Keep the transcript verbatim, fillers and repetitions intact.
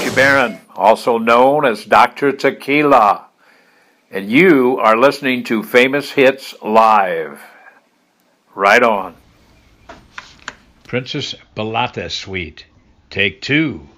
Richie Barron, also known as Doctor Tequila, and you are listening to Famous Hits Live. Right on. Princess Balata Suite, take two.